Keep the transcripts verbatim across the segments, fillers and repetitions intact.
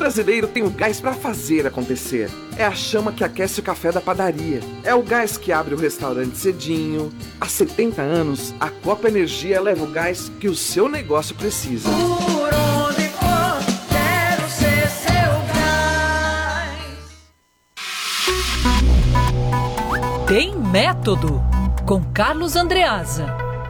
brasileiro tem o gás para fazer acontecer. É a chama que aquece o café da padaria. É o gás que abre o restaurante cedinho. Há setenta anos, a Copa Energia leva o gás que o seu negócio precisa. Por onde for, quero ser seu gás. Tem Método, com Carlos Andreasa.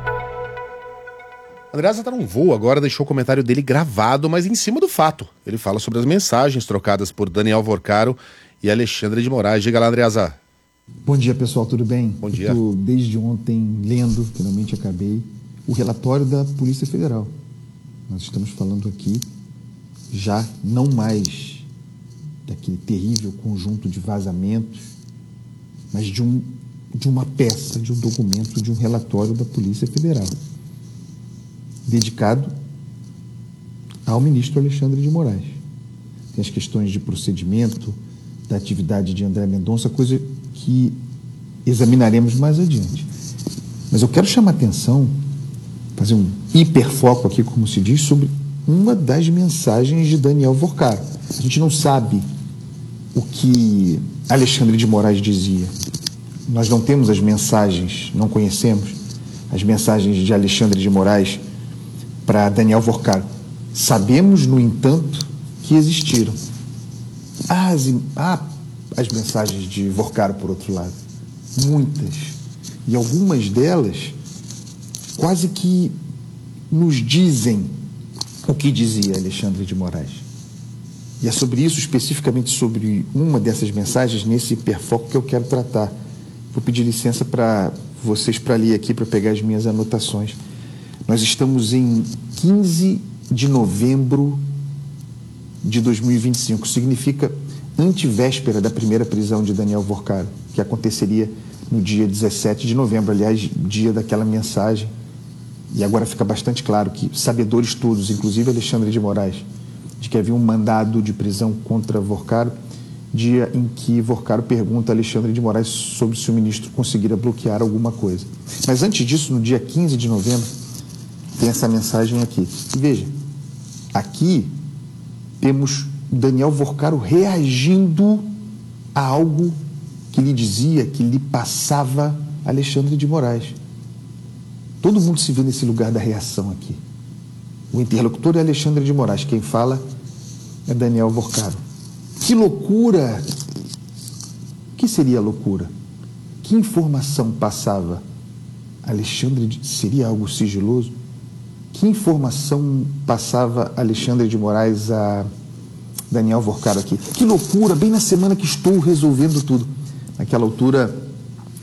Andreasa está num voo agora, deixou o comentário dele gravado, mas em cima do fato. Ele fala sobre as mensagens trocadas por Daniel Vorcaro e Alexandre de Moraes. Diga lá, Andreasa. Bom dia, pessoal, tudo bem? Bom dia. Estou desde ontem lendo, finalmente acabei, o relatório da Polícia Federal. Nós estamos falando aqui já não mais daquele terrível conjunto de vazamentos, mas de, um, de uma peça, de um documento, de um relatório da Polícia Federal, dedicado ao ministro Alexandre de Moraes. Tem as questões de procedimento, da atividade de André Mendonça, coisa que examinaremos mais adiante. Mas eu quero chamar a atenção, fazer um hiperfoco aqui, como se diz, sobre uma das mensagens de Daniel Vorcaro. A gente não sabe o que Alexandre de Moraes dizia. Nós não temos as mensagens, não conhecemos as mensagens de Alexandre de Moraes para Daniel Vorcaro. Sabemos, no entanto, que existiram. Há as, há as mensagens de Vorcaro, por outro lado. Muitas. E algumas delas quase que nos dizem o que dizia Alexandre de Moraes. E é sobre isso, especificamente sobre uma dessas mensagens, nesse hiperfoco que eu quero tratar. Vou pedir licença para vocês para ler aqui, para pegar as minhas anotações. Nós estamos em quinze de novembro de dois mil e vinte e cinco. Significa antevéspera da primeira prisão de Daniel Vorcaro, que aconteceria no dia dezessete de novembro, aliás, dia daquela mensagem. E agora fica bastante claro que sabedores todos, inclusive Alexandre de Moraes, de que havia um mandado de prisão contra Vorcaro, dia em que Vorcaro pergunta a Alexandre de Moraes sobre se o ministro conseguira bloquear alguma coisa. Mas antes disso, no dia quinze de novembro, tem essa mensagem aqui. E veja, aqui temos Daniel Vorcaro reagindo a algo que lhe dizia, que lhe passava Alexandre de Moraes. Todo mundo se vê nesse lugar da reação aqui. O interlocutor é Alexandre de Moraes, quem fala é Daniel Vorcaro. Que loucura! O que seria loucura? Que informação passava Alexandre de... Seria algo sigiloso? Que informação passava Alexandre de Moraes a Daniel Vorcaro aqui? Que loucura, bem na semana que estou resolvendo tudo. Naquela altura,